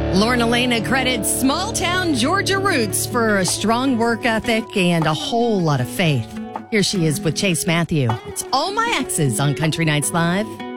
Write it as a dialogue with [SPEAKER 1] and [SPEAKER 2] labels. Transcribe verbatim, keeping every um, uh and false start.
[SPEAKER 1] Lauren Elena credits small town Georgia roots for a strong work ethic and a whole lot of faith. Here she is with Chase Matthew. It's All My Exes on Country Nights Live.